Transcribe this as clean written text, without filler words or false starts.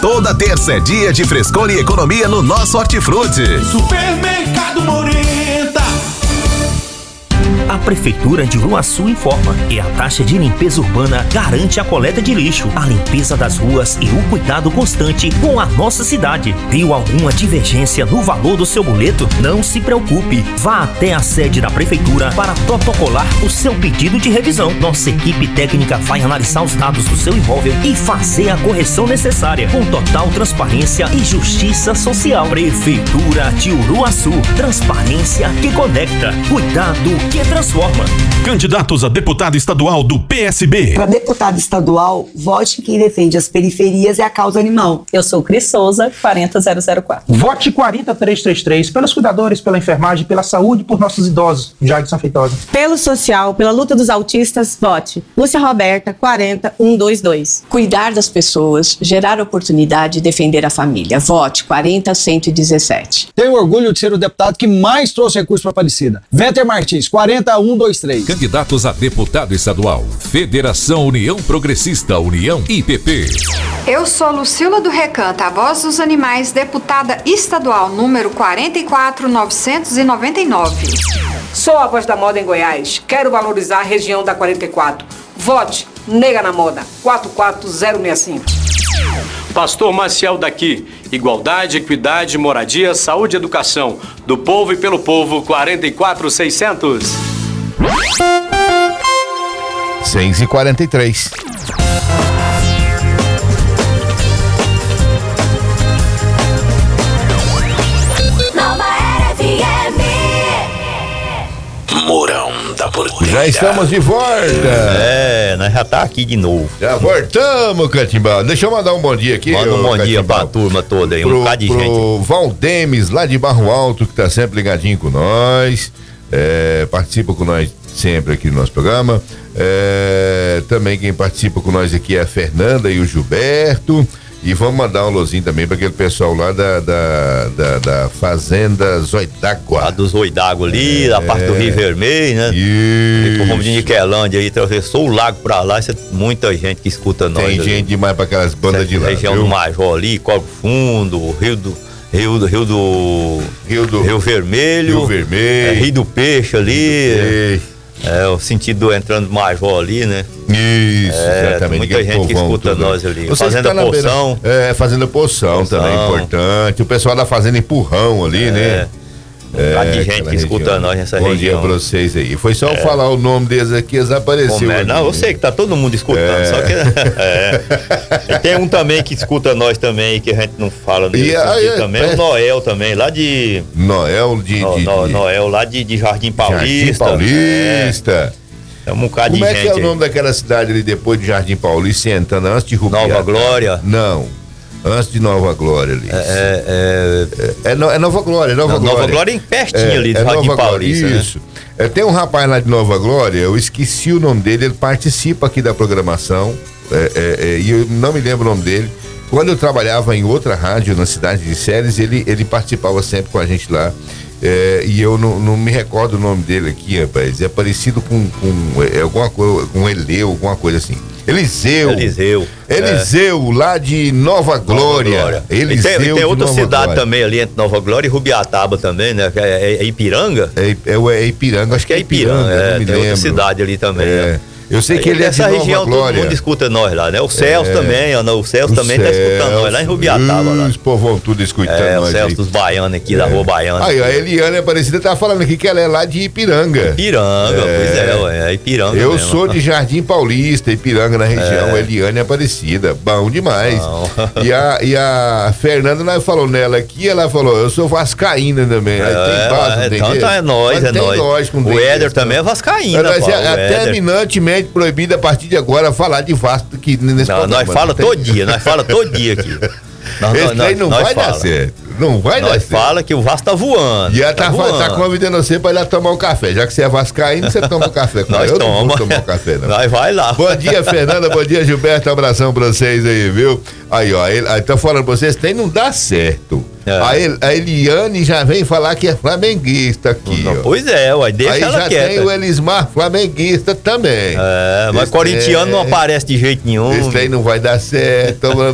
Toda terça é dia de frescor e economia no nosso Hortifruti. Supermercado Morenta. A Prefeitura de Uruaçu informa que a taxa de limpeza urbana garante a coleta de lixo, a limpeza das ruas e o cuidado constante com a nossa cidade. Viu alguma divergência no valor do seu boleto? Não se preocupe, vá até a sede da Prefeitura para protocolar o seu pedido de revisão. Nossa equipe técnica vai analisar os dados do seu imóvel e fazer a correção necessária, com total transparência e justiça social. Prefeitura de Uruaçu, transparência que conecta, cuidado que transforma. Candidatos a deputado estadual do PSB. Para deputado estadual, vote quem defende as periferias e a causa animal. Eu sou Cris Souza, 40004. Vote 40333 pelos cuidadores, pela enfermagem, pela saúde e por nossos idosos. Jardim São Feitosa. Pelo social, pela luta dos autistas, vote Lúcia Roberta, 40122. Cuidar das pessoas, gerar oportunidade e defender a família. Vote 40117. Tenho orgulho de ser o deputado que mais trouxe recursos para Aparecida. Véter Martins, 40123. Candidatos a deputado estadual. Federação União Progressista, União IPP. Eu sou Lucila do Recanto, a voz dos animais, deputada estadual número 44999. Sou a voz da moda em Goiás. Quero valorizar a região da 44. Vote Nega na Moda, 44065. Pastor Maciel daqui. Igualdade, equidade, moradia, saúde e educação. Do povo e pelo povo, 44600. 6h43. Mourão da Porteira. Já estamos de volta. Nós já tá aqui de novo. Já voltamos, Catimbau. Deixa eu mandar um bom dia aqui. Manda um bom dia pra turma toda aí, um bocado de gente. Pro Valdemes, lá de Barro Alto, que tá sempre ligadinho com nós. Participa com nós sempre aqui no nosso programa. Também quem participa com nós aqui é a Fernanda e o Gilberto. E vamos mandar um alôzinho também para aquele pessoal lá da Fazenda Zoidágua. Lá do Zoidágua ali, da parte do Rio Vermelho, né? Isso. E como de Niquelândia aí, atravessou o lago pra lá, muita gente que escuta nós. Tem gente demais para aquelas bandas de lá. Região do Major ali, Corvo Fundo, Rio Vermelho. Rio do Peixe ali. O sentido entrando do Major ali, né? Isso, exatamente. Muita gente que escuta nós ali. Fazenda Poção. Fazenda Poção também, importante. O pessoal da Fazenda Empurrão ali, né? De gente que escuta nós nessa região. Bom dia pra vocês aí. Foi só eu falar o nome deles aqui, eles apareceram. Não, eu sei que tá todo mundo escutando, só que e tem um também que escuta nós também, que a gente não fala dele também, o Noel também, lá de... Noel lá de Jardim Paulista. Jardim Paulista. É um bocado de gente. Como é que é o nome daquela cidade ali depois de Jardim Paulista, entrando antes de Rubiatá? Nova Glória? Não. Antes de Nova Glória ali. É Nova Glória, Nova Glória. Nova Glória pertinho ali do Jardim Paulista. Isso. Né? Tem um rapaz lá de Nova Glória, eu esqueci o nome dele, ele participa aqui da programação, e eu não me lembro o nome dele. Quando eu trabalhava em outra rádio na cidade de Séries, ele participava sempre com a gente lá. E eu não me recordo o nome dele aqui, rapaz. É parecido com alguma coisa, com Eleu, alguma coisa assim. Eliseu, lá de Nova Glória. Eliseu tem outra cidade também ali entre Nova Glória e Rubiataba também, né? É Ipiranga? É Ipiranga, acho que é Ipiranga. Tem outra cidade ali também. Né? Eu sei que ele é de Nova região Glória. Todo mundo escuta nós lá, né? O Celso também, o Celso também tá escutando nós lá em Rubiataba. Os povão tudo escutando nós. O Celso dos Baianos aqui, da Rua Baiana. Aí, a Eliane Aparecida tava falando aqui que ela é lá de Ipiranga. Pois é Ipiranga. Eu sou de Jardim Paulista, Ipiranga na região, Eliane Aparecida. Bom demais. E a Fernanda, nós falou nela aqui, ela falou, eu sou vascaína também. Então é nós, O Éder também é vascaína. É terminantemente proibido a partir de agora falar de Vasco aqui nesse programa. Nós fala todo dia aqui. Esse aí não vai dar certo. Não vai dar certo. Nós fala que o Vasco tá voando. E ela tá convidando você pra ir lá tomar um café. Já que você é vascaíno, você toma um café com ela. Eu não vou tomar um café, não. Nós vai lá. Bom dia, Fernanda. Bom dia, Gilberto. Um abração pra vocês aí, viu? Aí, ó. Aí tá falando pra vocês, não dá certo. A Eliane já vem falar que é flamenguista aqui, ó. Pois é, deixa aí ela quieta. Aí já tem o Elismar flamenguista também. Mas corintiano não aparece de jeito nenhum. Esse aí não vai dar certo.